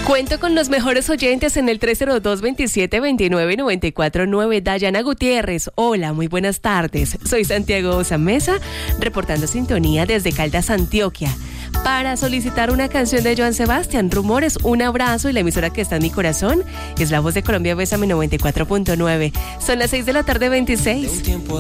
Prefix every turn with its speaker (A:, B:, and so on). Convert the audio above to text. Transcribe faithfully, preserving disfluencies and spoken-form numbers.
A: Cuento con los mejores oyentes en el tres cero dos, veintisiete, veintinueve, noventa y cuatro nueve. Dayana Gutiérrez, hola, muy buenas tardes. Soy Santiago Osamesa, reportando sintonía desde Caldas, Antioquia. Para solicitar una canción de Joan Sebastián, Rumores, un abrazo, y la emisora que está en mi corazón es La Voz de Colombia, Bésame noventa y cuatro punto nueve. Son las seis de la tarde, veintiséis.